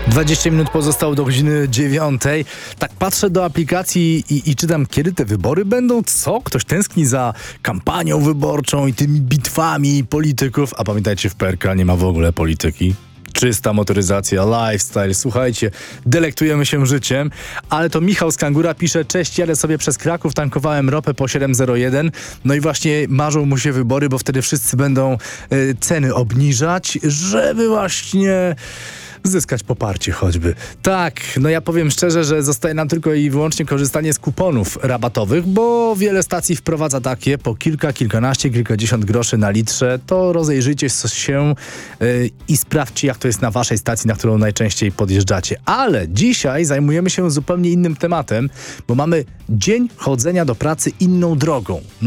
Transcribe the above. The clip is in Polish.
20 minut pozostało do godziny 9. Tak patrzę do aplikacji i czytam, kiedy te wybory będą. Co? Ktoś tęskni za kampanią wyborczą i tymi bitwami polityków. A pamiętajcie, w PRK nie ma w ogóle polityki. Czysta motoryzacja, lifestyle. Słuchajcie, delektujemy się życiem. Ale to Michał z Kangura pisze: cześć, jadę sobie przez Kraków, tankowałem ropę po 7,01. No i właśnie marzą mu się wybory, bo wtedy wszyscy będą ceny obniżać, żeby właśnie zyskać poparcie choćby. Tak, no ja powiem szczerze, że zostaje nam tylko i wyłącznie korzystanie z kuponów rabatowych, bo wiele stacji wprowadza takie po kilka, kilkanaście, kilkadziesiąt groszy na litrze. To rozejrzyjcie się i sprawdźcie, jak to jest na waszej stacji, na którą najczęściej podjeżdżacie. Ale dzisiaj zajmujemy się zupełnie innym tematem, bo mamy dzień chodzenia do pracy inną drogą.